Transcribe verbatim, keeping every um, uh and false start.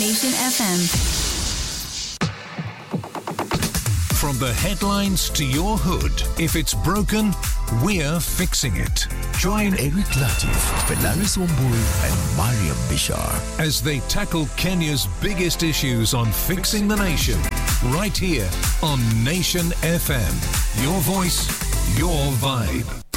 Nation F M. From the headlines to your hood, if it's broken, we're fixing it. Join Eric Latif, Felaris Wambui and Mariam Bishar as they tackle Kenya's biggest issues on Fixing the Nation. Right here on Nation F M. Your voice, your vibe.